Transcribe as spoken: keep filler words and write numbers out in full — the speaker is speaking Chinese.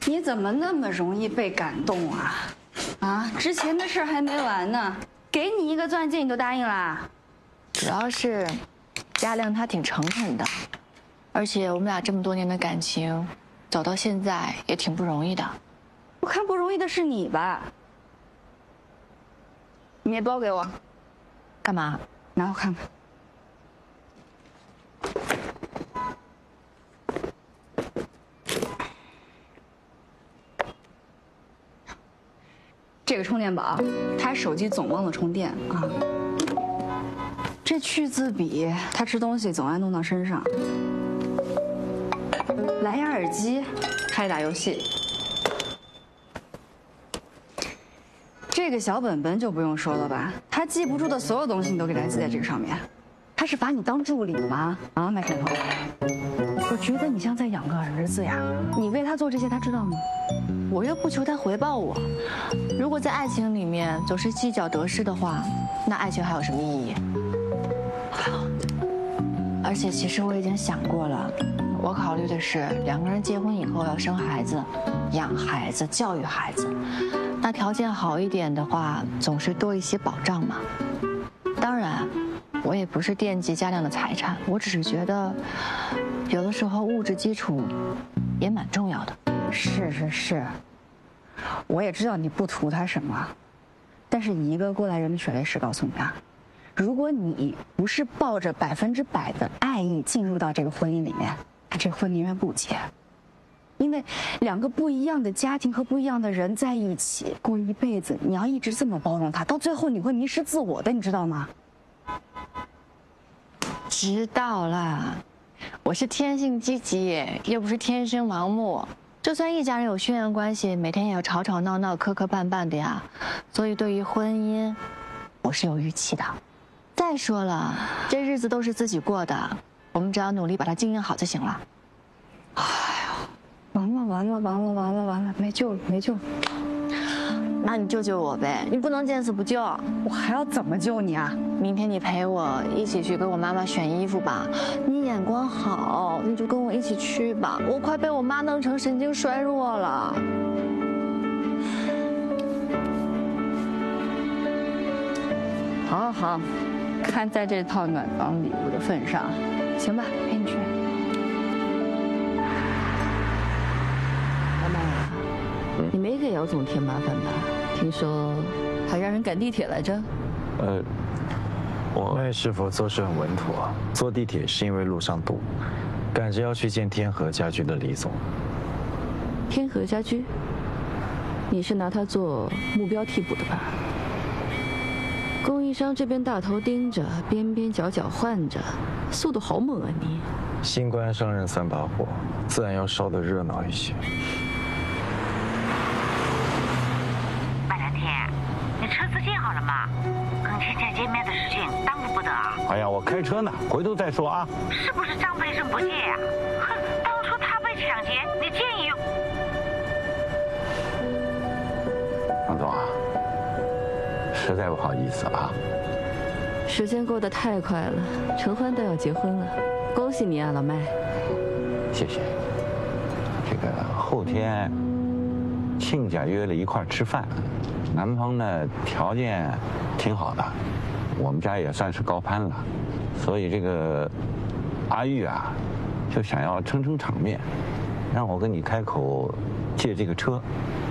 你怎么那么容易被感动啊？啊，之前的事还没完呢，给你一个钻戒你都答应啦？ 主要是嘉亮他挺诚恳的，而且我们俩这么多年的感情，走到现在也挺不容易的。 我看不容易的是你吧？你那包给我， 干嘛？ 拿我看看。这个充电宝，它手机总忘了充电啊。这去字笔，它吃东西总爱弄到身上。蓝牙耳机，爱打游戏。这个小本本就不用说了吧，他记不住的所有东西你都给他记在这个上面。他是把你当助理吗？啊，麦开头，我觉得你像在养个儿子呀。你为他做这些，他知道吗？ 我又不求他回报我。如果在爱情里面总是计较得失的话，那爱情还有什么意义？而且其实我已经想过了，我考虑的是两个人结婚以后要生孩子、养孩子、教育孩子。那条件好一点的话，总是多一些保障嘛。当然，我也不是惦记嘉亮的财产，我只是觉得，有的时候物质基础也蛮重要的。 是是是，我也知道你不图他什么，但是以一个过来人的血泪史告诉你啊，如果你不是抱着百分之百的爱意进入到这个婚姻里面，那这婚宁愿不结。因为两个不一样的家庭和不一样的人在一起过一辈子，你要一直这么包容他，到最后你会迷失自我的，你知道吗？ 知道啦，我是天性积极，又不是天生盲目。就算一家人有血缘关系，每天也要吵吵闹闹、磕磕绊绊的呀。所以对于婚姻，我是有预期的。再说了，这日子都是自己过的，我们只要努力把它经营好就行了。 哎呀，完了完了完了完了完了，没救了没救了。 那你救救我呗，你不能见死不救。 我还要怎么救你啊？ 明天你陪我一起去给我妈妈选衣服吧。你眼光好，你就跟我一起去吧。我快被我妈弄成神经衰弱了。 好好好，看在这套暖房礼物的份上，行吧，陪你去。 老麦啊，你没给姚总添麻烦吧？听说还让人赶地铁来着？ 呃，我外师傅做事很稳妥，坐地铁是因为路上堵，赶着要去见天河家居的李总。 天河家居，你是拿他做目标替补的吧？供应商这边大头盯着，边边角角换着，速度好猛啊你！ 新官上任三把火，自然要烧得热闹一些。 麦蓝天，你车子建好了吗？跟倩倩见面的事情耽误不得啊！ 哎呀，我开车呢，回头再说啊。 是不是张培生不借呀？哼，当初他被抢劫，你建议用。 张总啊，实在不好意思啊。 时间过得太快了，陈欢都要结婚了，恭喜你啊，老麦。 谢谢。这个后天亲家约了一块儿吃饭，男方呢条件挺好的，我们家也算是高攀了，所以这个阿玉啊就想要撑撑场面，让我跟你开口借这个车，